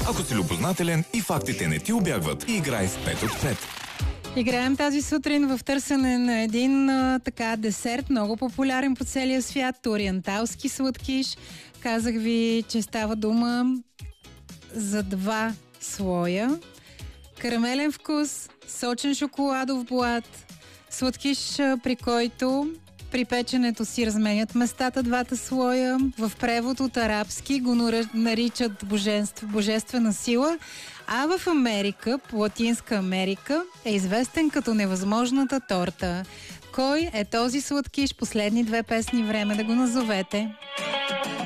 Ако си любознателен и фактите не ти убягват, играй с 5 от 5. Играем тази сутрин в търсене на един десерт, много популярен по целия свят, ориенталски сладкиш. Казах ви, че става дума за 2 слоя. Карамелен вкус, сочен шоколадов блат, сладкиш, при който при печенето си разменят местата 2 слоя. В превод от арабски го наричат божествена сила, а в Америка, по Латинска Америка, е известен като невъзможната торта. Кой е този сладкиш? Последни 2 песни, време да го назовете.